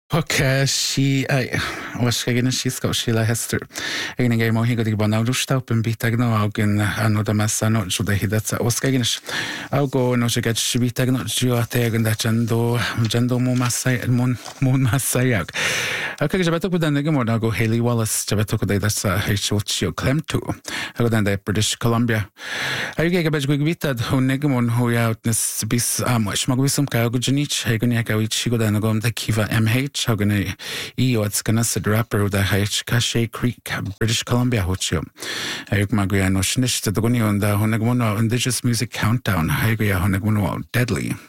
Ok, sí, was gin sí sco sí le hester. Ein gé mo higo ban áústap an bit no agin an no a san no de hi osgin go no se get sibí no tegen dat gendo mo mún massaag. Ke se bet den go mor go Haley Wallace se bet dé héisiú klemú go den de British Columbia. Ge be go vitad hun negemon hoout nes bis mag visum ka go genit gon ga si go den gom de kiva MH hagan íod ganna sa rapper de heit Cache Creek, British Columbia hotium. Mag no sniste do goní an hunna gona Indigenous Music Countdown, ha go hunna gona Deadly.